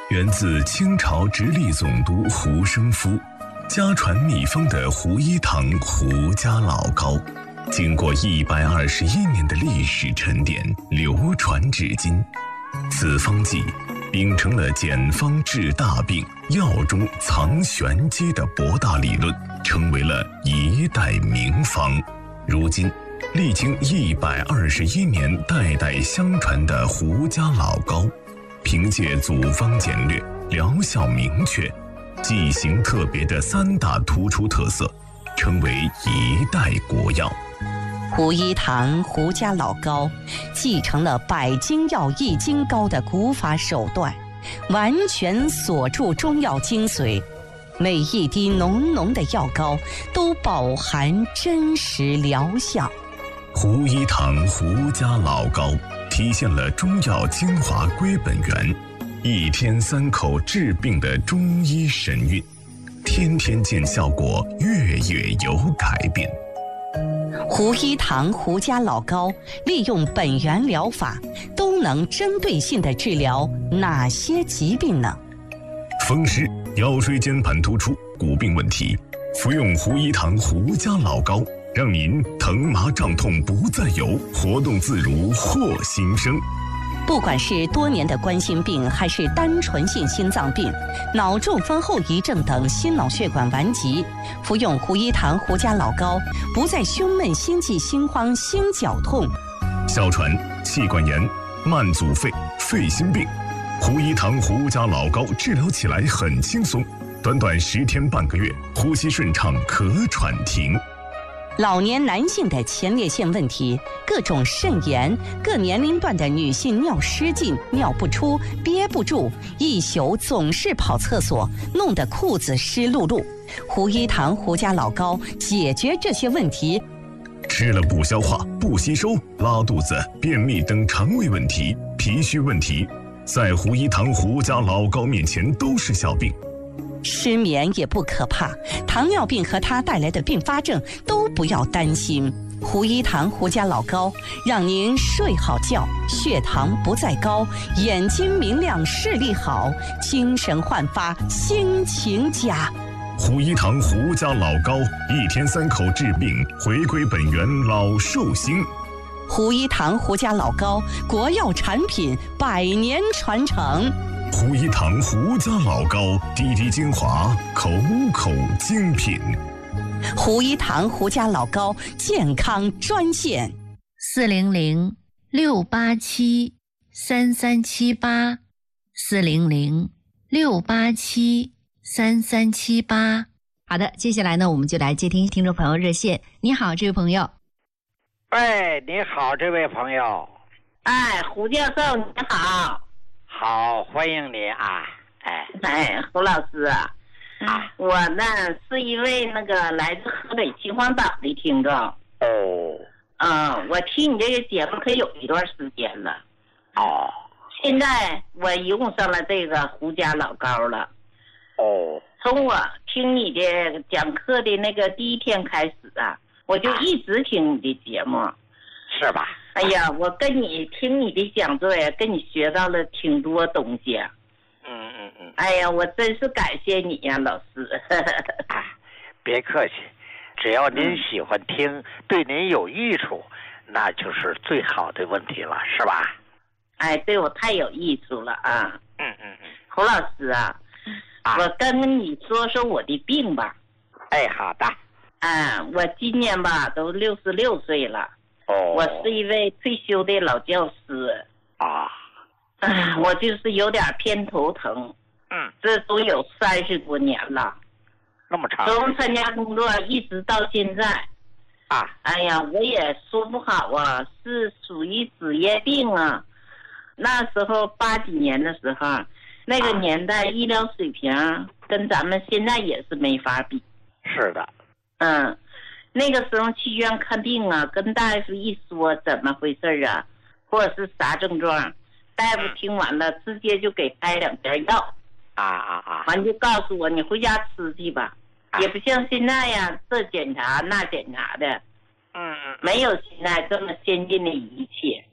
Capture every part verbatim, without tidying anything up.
源自清朝直隶总督胡生夫，家传秘方的胡一堂胡家老膏，经过一百二十一年的历史沉淀，流传至今。此方剂秉承了简方治大病、药中藏玄机的博大理论，成为了一代名方。如今历经一百二十一年代代相传的胡家老膏，凭借组方简略、疗效明确、剂型特别的三大突出特色，成为一代国药。 胡一堂胡家老膏继承了百金药易筋膏的古法手段，完全锁住中药精髓，每一滴浓浓的药膏都饱含真实疗效。 胡一堂胡家老膏体现了中药精华归本源，一天三口治病的中医神韵，天天见效果，月月有改变。 胡一堂胡家老膏利用本源疗法，都能针对性地治疗哪些疾病呢？ 风湿、腰椎间盘突出、骨病问题，服用胡一堂胡家老膏，让您疼麻胀痛不再有，活动自如获新生。 不管是多年的冠心病，还是单纯性心脏病、脑中风后遗症等心脑血管顽疾，服用胡一堂胡家老膏，不再胸闷、心悸、心慌、心绞痛。 哮喘、气管炎、慢阻肺、肺心病，胡一堂胡家老膏治疗起来很轻松，短短十天半个月，呼吸顺畅，咳喘停。 老年男性的前列腺问题，各种肾炎，各年龄段的女性尿失禁、尿不出、憋不住，一宿总是跑厕所，弄得裤子湿漉漉。胡一堂胡家老膏解决这些问题。 吃了不消化、不吸收、拉肚子、便秘等肠胃问题、脾虚问题，在胡一堂胡家老膏面前都是小病。 失眠也不可怕，糖尿病和它带来的并发症都不要担心。胡一堂胡家老膏让您睡好觉，血糖不再高，眼睛明亮，视力好，精神焕发，心情佳。 胡一堂胡家老膏，一天三口治病，回归本源，老寿星。 胡一堂胡家老膏，国药产品，百年传承。 胡一堂胡家老膏，滴滴精华，口口精品。 胡一堂胡家老膏健康专线： 四零零六八七三三七八，四零零六八七三三七八。好的，接下来呢，我们就来接听听众朋友热线。你好，这位朋友。 喂，你好，这位朋友。 哎，胡教授，你好。 好，欢迎你啊！哎哎，胡老师啊，啊我呢是一位那个来自河北秦皇岛的听众。 哦。 嗯，我听你这个节目可有一段时间了。 哦。 现在我用上了这个胡家老膏了。 哦。 从我听你的讲课的那个第一天开始啊，我就一直听你的节目。 是吧？ 哎呀，我跟你听你的讲座呀，跟你学到了挺多东西。 嗯嗯嗯。 哎呀，我真是感谢你呀，老师。 啊，别客气，只要您喜欢听，嗯、对您有益处，那就是最好的问题了，是吧？ 哎，对我太有益处了啊。 嗯嗯嗯。 胡老师啊，啊我跟你说说我的病吧。 哎，好的。 啊，我今年吧都六十六岁了。 哦， 我是一位退休的老教师啊， 啊，我就是有点偏头疼， 嗯， 这都有三十多年了， 那么长， 从参加工作一直到现在， 啊， 哎呀，我也说不好啊，是属于职业病啊。那时候八几年的时候，那个年代医疗水平跟咱们现在也是没法比。 是的， 嗯。那个时候去医院看病啊，跟大夫一说怎么回事啊，或者是啥症状，大夫听完了直接就给开两片药， 啊啊啊， 完就告诉我你回家吃去吧，啊、也不像现在呀，这检查那检查的， 嗯嗯， 没有现在这么先进的仪器，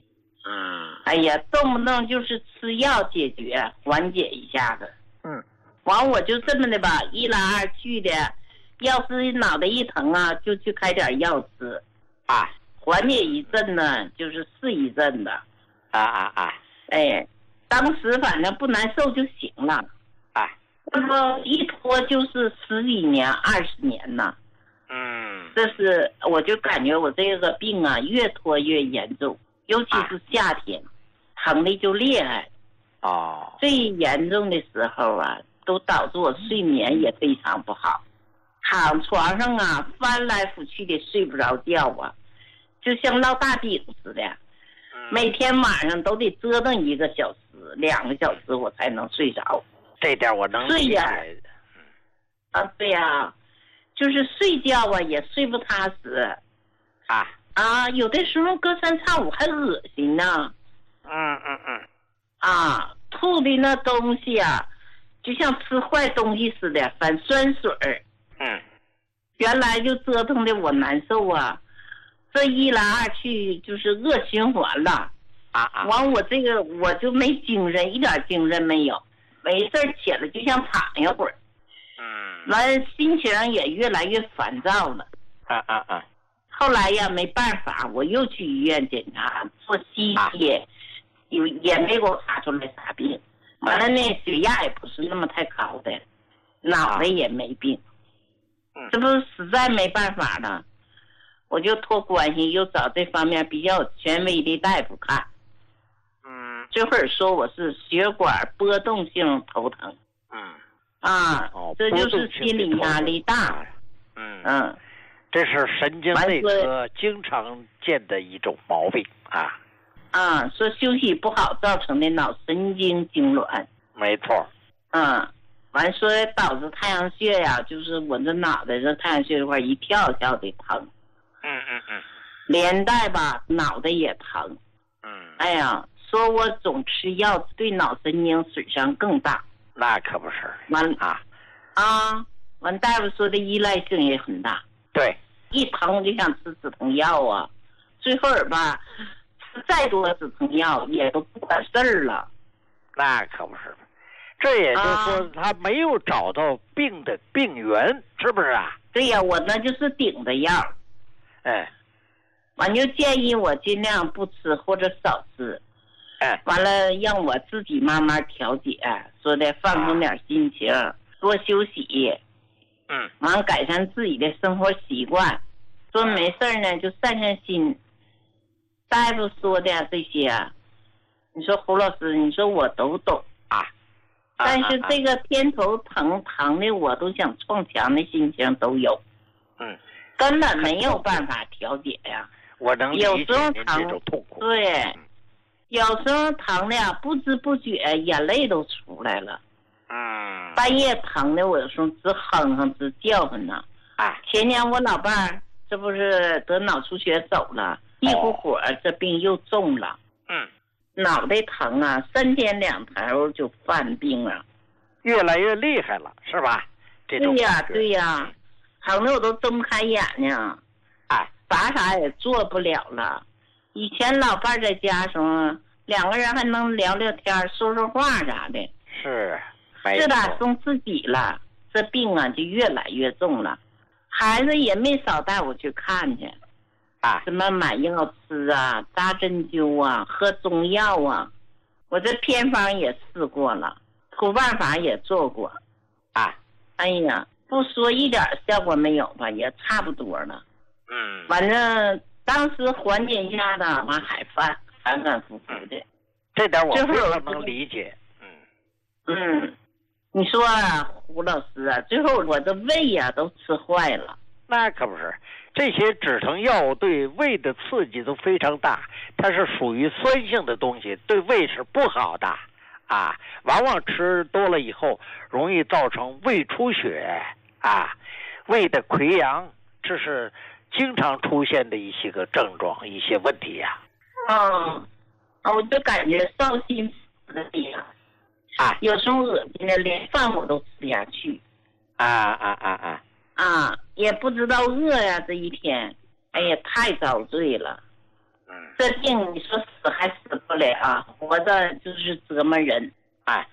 嗯， 哎呀，动不动就是吃药解决，缓解一下子。 嗯， 完我就这么的吧，一来二去的，要是脑袋一疼啊，就去开点药吃， 啊， 缓解一阵呢，就是是一阵的。 啊啊啊！ 哎，当时反正不难受就行了。 啊， 那么一拖就是十几年、二十年呢。 嗯， 这是我就感觉我这个病啊，越拖越严重，尤其是夏天，啊、疼的就厉害。 哦， 最严重的时候啊，都导致我睡眠也非常不好，躺床上啊，翻来覆去的睡不着觉啊，就像烙大饼似的。每天晚上都得折腾一个小时、两个小时，我才能睡着。 这点我能理解。 啊，对呀、啊，就是睡觉啊也睡不踏实。 啊啊，有的时候隔三差五还恶心呢。 嗯嗯嗯。 啊，吐的那东西啊，就像吃坏东西似的，反酸水儿。 嗯。 原来就折腾的我难受啊。这一来二去就是恶循环了， 啊啊！ 完我这个我就没精神，一点精神没有，没事起来就像躺一会儿， 嗯， 完心情也越来越烦躁了。 啊啊啊！ 后来呀没办法，我又去医院检查做 C T， 有也没给我查出来啥病，完了呢血压也不是那么太高的，脑袋也没病，这不实在没办法了。我就托关系又找这方面比较权威的大夫看， 嗯， 这会儿说我是血管波动性头疼， 嗯， 啊， 哦， 这就是心理压力大， 嗯嗯， 这是神经内科经常见的一种毛病啊， 啊，说休息不好造成的脑神经痉挛， 没错， 嗯，完说导致太阳穴呀，就是我这脑袋这太阳穴这块一跳跳的疼。 嗯嗯嗯， 连带吧脑袋也疼， 嗯， 哎呀，说我总吃药对脑神经损伤更大， 那可不是， 完啊啊，完大夫说的依赖性也很大， 对， 一疼我就想吃止疼药啊，最后儿吧，吃再多止疼药也都不管事儿了， 那可不是，这也就是说他没有找到病的病源，是不是啊？ 对呀，我那就是顶着药。 哎， 完就建议我尽量不吃或者少吃， 哎， 完了让我自己慢慢调节，说的放松点心情，啊、多休息， 嗯， 完改善自己的生活习惯，说没事呢就散散心。大夫说的这些，你说胡老师，你说我都懂啊，但是这个偏头疼疼的我都想撞墙的心情都有， 嗯。 根本没有办法调节呀、 啊，我能理解您这种痛苦。 对，有时候疼的呀，不知不觉眼泪都出来了。 嗯。 半夜疼的，我有时候直哼哼直叫唤呢。 啊。 前年我老伴儿这不是得脑出血走了，一股火这病又重了。 嗯。 脑袋疼啊，三天两头就犯病了， 越来越厉害了，是吧？这种对呀，对呀。疼的我都睁不开眼睛， 哎， 啥啥也做不了了。以前老伴在家时候，两个人还能聊聊天、说说话啥的。 是， 自打生自己了，这病啊就越来越重了。孩子也没少带我去看去， 啊， 什么买药吃啊、扎针灸啊、喝中药啊，我这偏方也试过了，土办法也做过， 啊， 哎呀。不说一点效果没有吧，也差不多了。 嗯， 反正当时缓解一下子，完还反反反复复的。 这点我非常能理解。嗯嗯，你说啊，胡老师啊，最后我的胃呀、啊、都吃坏了。 那可不是，这些止疼药对胃的刺激都非常大，它是属于酸性的东西，对胃是不好的啊。往往吃多了以后，容易造成胃出血。啊，胃的溃疡，这是经常出现的一些个症状，一些问题呀、 啊。嗯，我就感觉烧心的厉害， 啊， 有时候恶心的，连饭我都吃下去。 啊啊啊啊！ 啊，也不知道饿呀，这一天，哎呀，太遭罪了。 嗯， 这病你说死还死不了，活着就是折磨人。 哎，